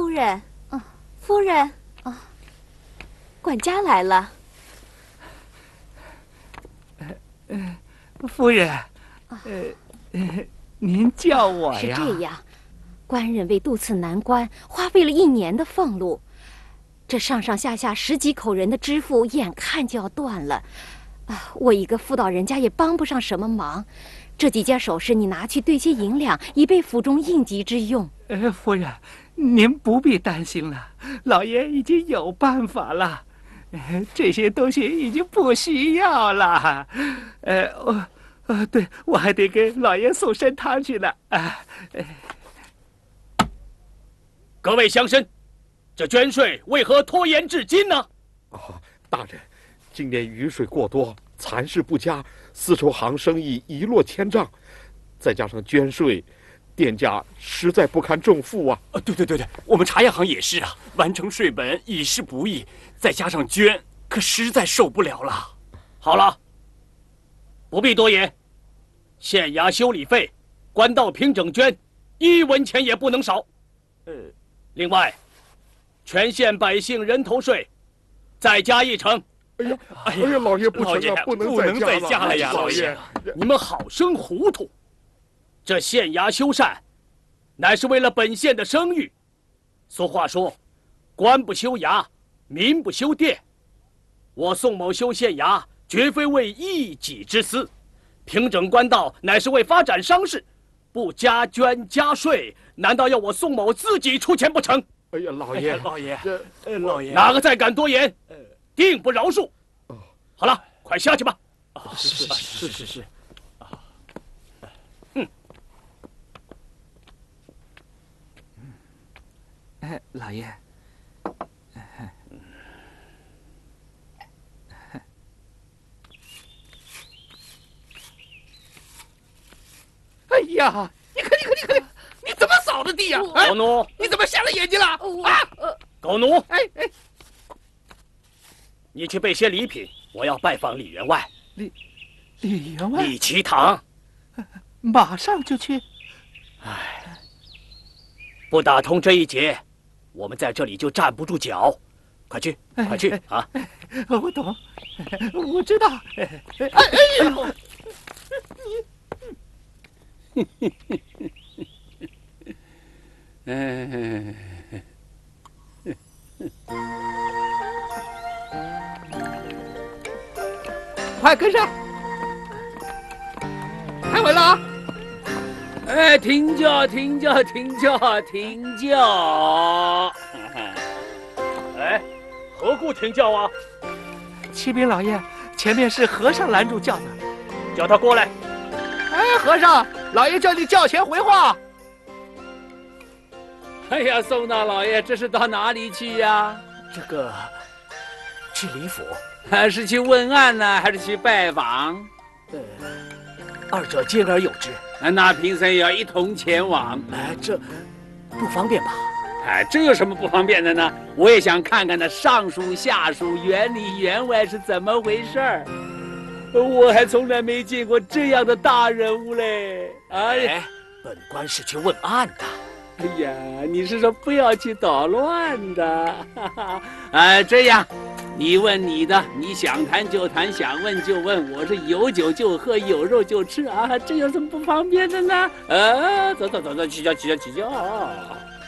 人，夫人，管家来了。 夫人，您叫我呀？ 是这样，官人为渡此难关，花费了1年的俸禄，这上上下下10几口人的支付，眼看就要断了。我一个妇道人家也帮不上什么忙。这几件首饰你拿去兑些银两，以备府中应急之用。 夫人，您不必担心了，老爷已经有办法了。这些东西已经不需要了。对，我还得给老爷送参汤去呢。 各位乡绅，这捐税为何拖延至今呢？ 大人，今年雨水过多，蚕食不佳，丝绸行生意一落千丈，再加上捐税，店家实在不堪重负啊！ 对，我们茶叶行也是啊，完成税本已是不易，再加上捐，可实在受不了了。好了，不必多言，县衙修理费、官道平整捐，1文钱也不能少。另外，全县百姓人头税，再加1成。 哎呀，老爷不成了，不能再加了呀！ 老爷，你们好生糊涂。这县衙修缮，乃是为了本县的声誉。俗话说，官不修衙，民不修店。我宋某修县衙，绝非为一己之私，平整官道乃是为发展商事。不加捐加税，难道要我宋某自己出钱不成？ 哎呀，老爷， 老爷，哪个再敢多言，定不饶恕。好了，快下去吧。 是。 老爷。 哎呀，你看，你怎么扫的地呀？ 狗奴， 你怎么瞎了眼睛了？ 狗奴， 哎， 你去备些礼品，我要拜访李员外。 李员外？ 李奇堂， 马上就去。 不打通这一劫，我们在这里就站不住脚。快去啊！ 我懂，我知道。 快跟上，开稳了啊！ 哎，停轿！ 哎，何故停轿啊？ 启禀老爷，前面是和尚拦住轿子， 叫他过来。 哎，和尚，老爷叫你轿前回话。 哎呀，宋大老爷，这是到哪里去呀？ 这个，去李府。 是去问案呢，还是去拜访？ 二者兼而有之。 那贫僧也要一同前往。 这不方便吧？ 这有什么不方便的呢？我也想看看那上属下属、园里园外是怎么回事儿。我还从来没见过这样的大人物嘞！ 本官是去问案的。 哎呀，你是说不要去捣乱的？这样，你问你的，你想谈就谈，想问就问，我是有酒就喝，有肉就吃啊，这有什么不方便的呢？走，起轿。